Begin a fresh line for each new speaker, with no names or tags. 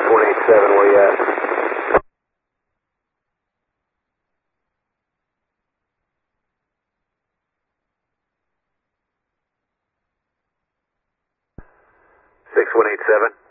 6187, where you at? Six one eight seven.